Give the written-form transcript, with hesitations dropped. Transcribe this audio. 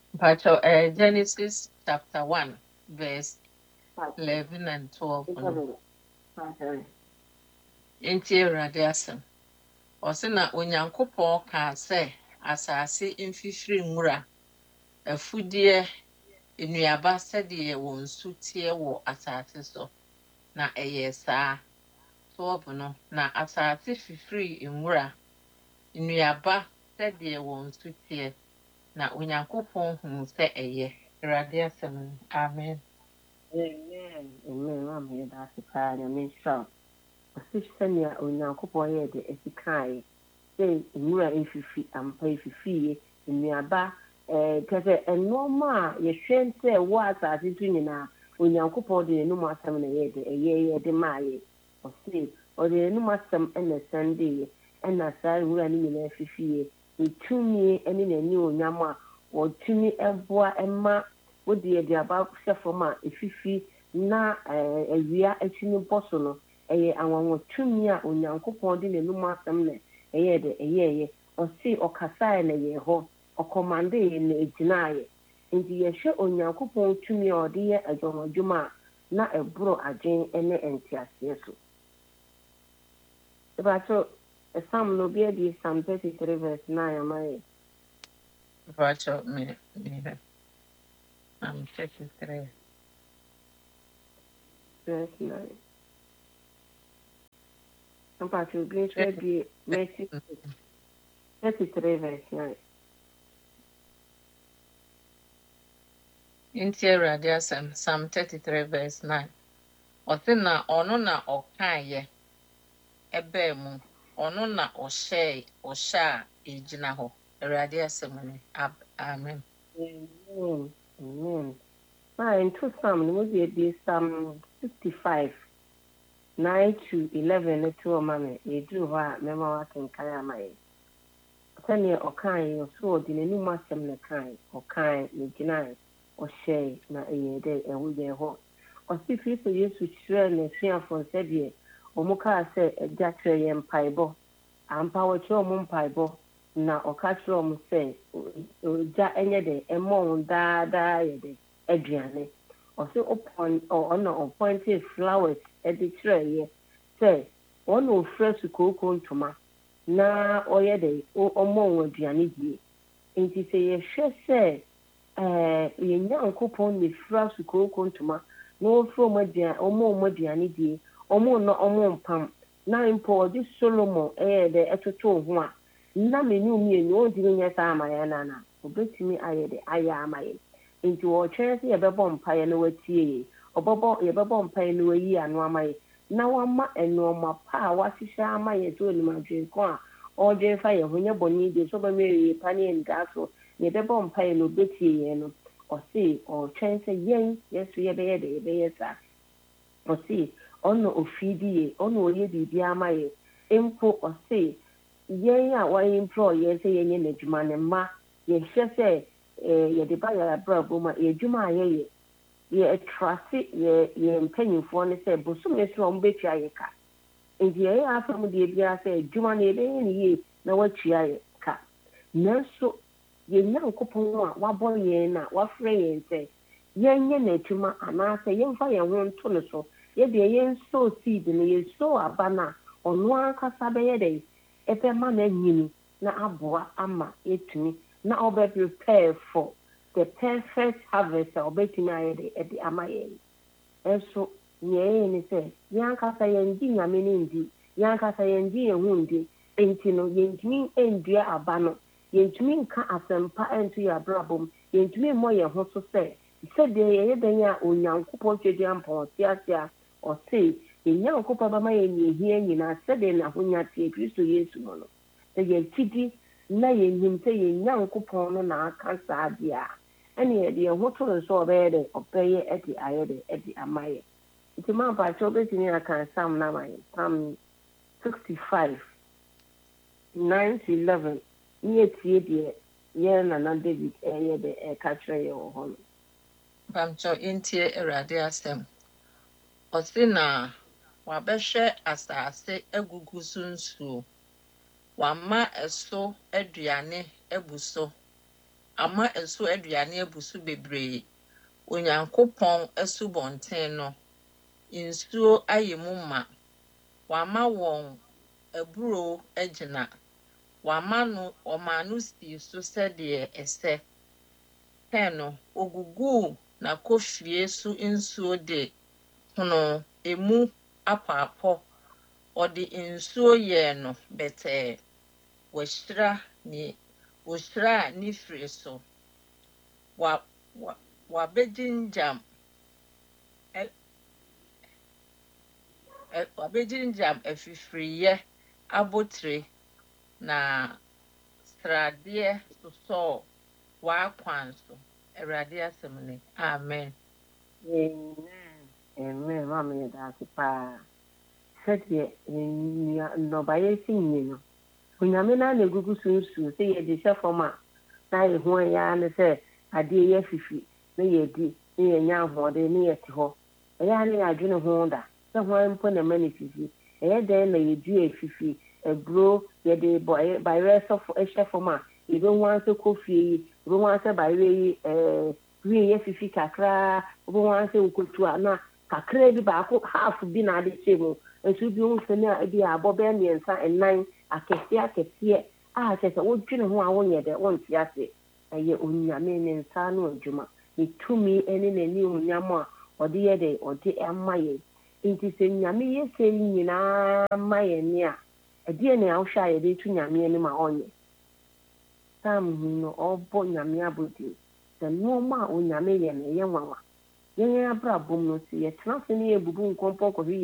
But Genesis chapter 1, verse 11 and 12. No. Enti Awurade asɛm. Ɔse na Onyankopɔn kaa sɛ asase mfifiri nwura, afudeɛ, nnuaba sɛdeɛ wɔn nsu teɛ wɔ asase so. Na ɛyɛɛ saa. 12 no. Na asase fifiri nwura, nnuaba sɛdeɛ wɔn nsu teɛ. Na Onyankopɔn huu sɛ ɛyɛ. Awurade asɛm no. Amen. Amen. Amen. I'm here. That's the time. I mean, so. Sɛnea Onyankopɔn yɛ de asi kaeɛ sɛ nwura mfifi ampa mfifie nnuaba kyerɛ sɛ nneɛma a yɛhwɛ sɛ ɛwɔ asase so nyinaa Onyankopɔn de n'anum asɛm na ɛyɛ de ɛyɛ de maayɛ ɔse ɔde n'anum asɛm na ɛsan deeɛ ɛna saa nwura no nyinaa fifie ne tumi ne n'animuonyam a wɔtumi boa ma wode yɛde aba hyɛ fam a ɛfifi na awia atumi bɔ so no ɛyɛ anwanwatumi a Onyankopɔn de n'anum asɛm na ɛyɛ de ɛyɛɛyɛ ɔse ɔkasaeɛ na ɛyɛ hɔ ɔkɔmandeeɛ na ɛgyinaeɛ nti yɛhwɛ Onyankopɔn tumi a ɔde yɛ adwumadwuma a na ɛboro adwen ne nteaseɛ so ɛbɛkyɛ Psalm no bi adi Psalm 33 verse 9 ama yɛ Virtual me. I'm 33. verse 9 mpatro bi nso bi Matthew 33 verse 9 Nti Awurade asɛm. Psalm 33 verse 9. Ɔse na ɔno na ɔkaeɛ ɛbɛɛ mu. Ɔno na ɔhyɛ a ɛgyina hɔ. Awurade asɛm no. Amen. Amen. Amen. Into Psalm, no be be Psalm 65, 9 to 11, no two mammy, a drew her, Mema can carry my. Send or kind, or so, the new master, the kind, or kind, the deny, or shay, na a day, and we get hot. Or see people used to share and fear from Sevier, or Moka said a jackery and piebo, and power to a moon piebo. Na ọkachara m sị ja enyede emon da yede aduane ọsị ọna appointed flowers ede kyerɛ yɛ sɛ ɔna ofura sukooko ntoma na ɔyɛ de ɔmɔ aduane die nti sɛ yɛhwɛ sɛ yɛnya nkopɔn na fura sukooko ntoma na ɔfura ɔmɔ aduane die ɔmɔ na ɔmɔ mpam na mpo ɔde Solomon ɛyɛ de ɛtoto ho a na menu mienu o di nya saa amaya na obetumi ayɛ de ayɛ amaye nti wɔtwɛn sɛ yɛbɛbɔ mpaeɛ na watie yɛbɛbɔ mpaeɛ na wayi ano amaye na wama ɛnoɔma pa a wahyehyɛ amaye sɛ onim adwenko a ɔdwen fa yɛ ho nyɛ bɔne de so bɛmɛ yɛ pa ne nda so na yɛbɛbɔ mpaeɛ na obetie yɛn no ɔse ɔtwɛn sɛ yɛso yɛbɛyɛ de yɛbɛyɛ saa ɔse ɔno ofidie ɔno ɔyɛ biribi amaye mpo ɔse yɛn a wɔyɛ mpro yɛn sɛ yɛnyɛ n'adwuma ne mma yɛhwɛ sɛ yɛde ba yɛ abrabɔ mu a yɛadwuma a yɛyɛ yɛtrase yɛ mpanyimfoɔ no sɛ bosom ne so a wɔbɛtua yɛ ka nti yɛyɛ afam deɛ biara sɛ adwuma no yɛbɛyɛ no yie na wɔatua yɛ ka nanso yɛnya nkopɔn a wabɔ yɛn na wafrɛ yɛn sɛ yɛnyɛ n'adwuma anaasɛ yɛmfa yɛn ho nto no so yɛdeɛ yɛnsoo seed no yɛsoo aba no a ɔno ankasa bɛyɛ dɛ ɛbɛma no anyini na aboa ama yɛtumi na ɔbɛ prepare for the perfect harvest a ɔbɛtumi ayɛ de ɛde ama yɛn ɛnso nea ɛyɛ ne sɛ yɛankasa yɛngye nyame no ndi yɛankasa yɛngye yɛn ho ndi nti no yɛntumi ndua aba no yɛntumi nka asɛmpa nto yɛ abrabɔ mu yɛntumi mmɔ yɛn ho so sɛ sɛdeɛ yɛyɛ dɛn a Onyankopɔn twɛdua mpɔnte ase a ɔse yɛnya nkopɔn bɛma yɛn yɛhia nyinaa sɛdeɛ n'ahonya te Kristo Yesu mu no sɛ yɛtidi na yɛnim sɛ yɛnya nkopɔn no na aka saa deɛ a ɛne yɛde yɛn ho to no so ɔbɛyɛ dɛ ɔbɛyɛ ɛde ayɛ dɛ ɛde ama yɛ nti mampakyɛ wobɛtumi aka Psalm no ama yɛ Psalm 65 9 to 11 ne yɛtie deɛ yɛn nana David ɛyɛ dɛ ɛka kyerɛ yɛ wɔ hɔ no Bamcho intie Awurade asɛm. Ɔse na wabɛhwɛ asase agugu so nsuo. Wama ɛso aduane abu so. ama nso aduane abusu bebree. Onyankopɔn asubɔnten no nsuo ayɛ mu ma. Wama wɔn aburo agyina. Ɔma no sii so sɛdeɛ ɛsɛ. Pɛn no, oguguu na kofie so nsuo de hono emu apɔapɔ. Ɔde nsuo yɛɛ no bɛtɛɛ. Wɔhyira ne firi so. Wabɛgyingyam afifiriyɛ abotire na sradeɛ sosɔɔ w'akwan so. Awurade asɛm ni. Amen. Amen. Mama yɛ daase paa. Sɛdeɛ nnɔbaeɛ si nye no. Onyame na egugu so nsuo sɛ yɛde hyɛ fam a na yɛ ho ya ne sɛ adeɛ yɛ fifi na yɛdi na yɛnya ahoɔden na yɛte hɔ. Ɛyɛ ne yɛadwene ho da. Sɛ hwan mpo na ma ne fifi. Ɛyɛ dɛn na yɛdua fifi aburo yɛde bayerɛ sɔfo ɛhyɛ fam a yɛbɛhu ansɛ kɔfie yi yɛbɛhu ansɛ bayerɛ yi wie yɛ fifi kakra yɛbɛhu ansɛ wokotu a na kakra bi baako half bi na ade hyɛ mu nso bi hu sɛ na bi abɔ bɛɛ mmiɛnsa ɛnan akɛseɛ a kyerɛ sɛ wodwene ho a wonyɛ dɛ wonte ase. Ɛyɛ onyame ne nsa no adwuma ne tumi ne n'ani onyam a ɔde yɛ dɛ ɔde ama yɛn. Nti sɛ nyame yɛ sɛ nyinaa ma yɛn ni a ɛdeɛ na ahohwɛ a yɛde tu nyame anim a ɔnyɛ. Sam no ɔbɔ nyame abɔdi sɛ nneɛma a onyame yɛ no ɛyɛ nwanwa. Yɛn abrabom no sɛ yɛtena ase ne yɛbubu nkɔmpɔ kɔhwɛ